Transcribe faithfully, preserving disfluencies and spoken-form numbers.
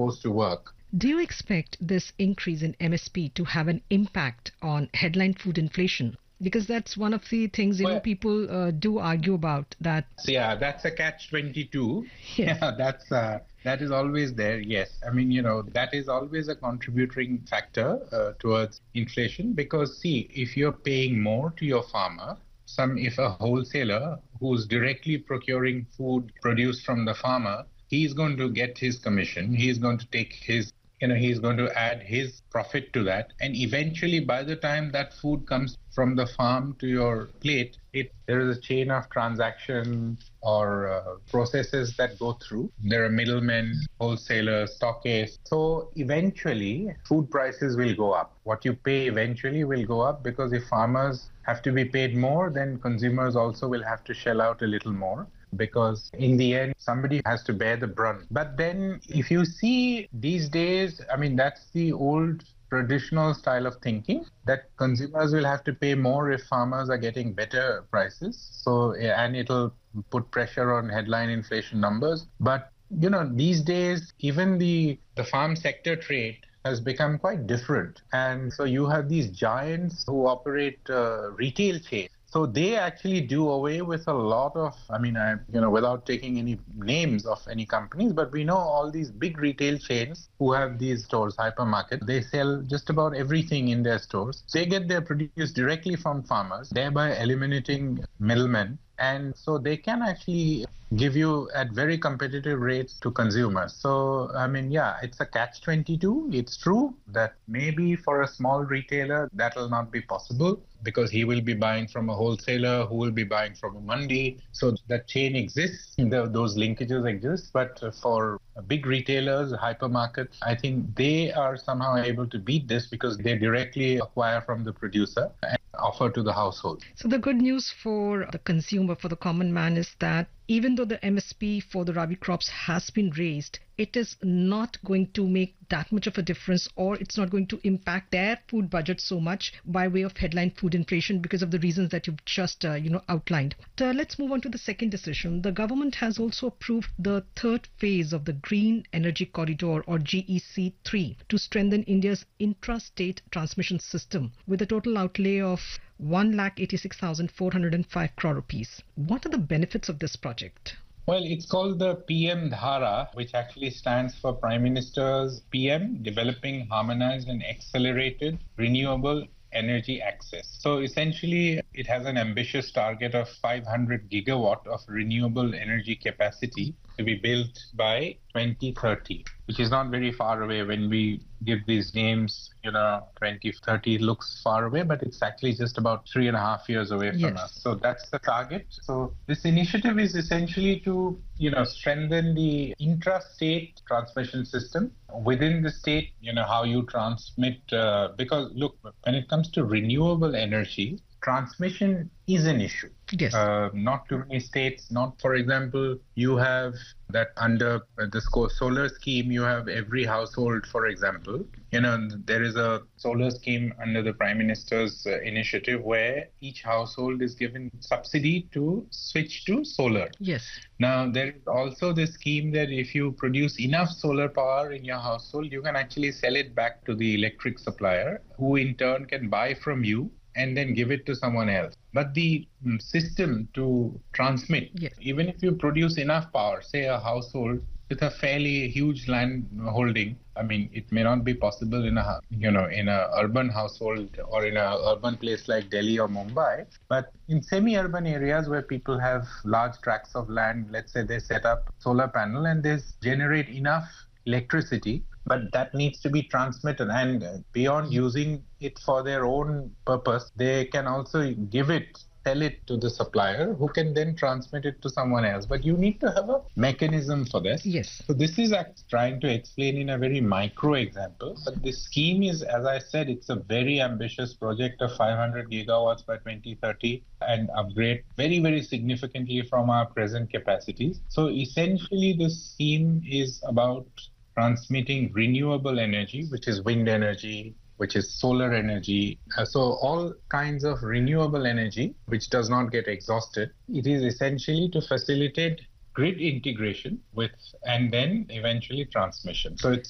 supposed to work. Do you expect this increase in M S P to have an impact on headline food inflation? Because that's one of the things, you well, know, people uh, do argue about that. Yeah, that's a catch twenty-two. Yes. Yeah, that's uh, that is always there. Yes. I mean, you know, that is always a contributing factor uh, towards inflation, because see, if you're paying more to your farmer, some if a wholesaler who's directly procuring food produced from the farmer, he's going to get his commission. He's going to take his You know, he's going to add his profit to that. And eventually, by the time that food comes from the farm to your plate, it there is a chain of transaction or uh, processes that go through. There are middlemen, wholesalers, stockists. So eventually, food prices will go up. What you pay eventually will go up, because if farmers have to be paid more, then consumers also will have to shell out a little more, because in the end, somebody has to bear the brunt. But then if you see these days, I mean, that's the old traditional style of thinking, that consumers will have to pay more if farmers are getting better prices. So, and it'll put pressure on headline inflation numbers. But, you know, these days, even the, the farm sector trade has become quite different. And so you have these giants who operate uh, retail chains. So they actually do away with a lot of, I mean, I, you know, without taking any names of any companies, but we know all these big retail chains who have these stores, hypermarket, they sell just about everything in their stores. They get their produce directly from farmers, thereby eliminating middlemen. And so they can actually give you at very competitive rates to consumers. So, I mean, yeah, it's a catch twenty-two. It's true that maybe for a small retailer, that will not be possible, because he will be buying from a wholesaler who will be buying from a mandi. So that chain exists, the, those linkages exist. But for big retailers, hypermarkets, I think they are somehow able to beat this, because they directly acquire from the producer and offer to the household. So the good news for the consumer, for the common man, is that even though the M S P for the Rabi crops has been raised, it is not going to make that much of a difference, or it's not going to impact their food budget so much by way of headline food inflation, because of the reasons that you've just uh, you know outlined. So let's move on to the second decision. The government has also approved the third phase of the Green Energy Corridor, or G E C three, to strengthen India's intra-state transmission system with a total outlay of one lakh eighty-six thousand four hundred five crore rupees. What are the benefits of this project? Well, it's called the P M Dhara, which actually stands for Prime Minister's P M Developing Harmonized and Accelerated Renewable Energy Access. So essentially, it has an ambitious target of five hundred gigawatt of renewable energy capacity to be built by twenty thirty, which is not very far away. When we give these names, you know, twenty thirty looks far away, but it's actually just about three and a half years away from yes. us. So that's the target. So this initiative is essentially to, you know, strengthen the intra-state transmission system within the state, you know, how you transmit, uh, because look, when it comes to renewable energy, transmission is an issue. Yes. Uh, not too many states, not, for example, you have that under the solar scheme, you have every household, for example. You know, there is a solar scheme under the Prime Minister's uh, initiative where each household is given subsidy to switch to solar. Yes. Now, there is also the scheme that if you produce enough solar power in your household, you can actually sell it back to the electric supplier, who in turn can buy from you and then give it to someone else. But the system to transmit, yes. even if you produce enough power, say a household with a fairly huge land holding, I mean, it may not be possible in a, you know, in a urban household or in a urban place like Delhi or Mumbai, but in semi-urban areas where people have large tracts of land, let's say they set up solar panel and they generate enough electricity, but that needs to be transmitted, and beyond using it for their own purpose, they can also give it, sell it to the supplier, who can then transmit it to someone else. But you need to have a mechanism for this. Yes. So this is trying to explain in a very micro example, but this scheme is, as I said, it's a very ambitious project of five hundred gigawatts by twenty thirty and upgrade very, very significantly from our present capacities. So essentially, this scheme is about transmitting renewable energy, which is wind energy, which is solar energy. Uh, so all kinds of renewable energy, which does not get exhausted. It is essentially to facilitate grid integration with, and then eventually transmission. So it's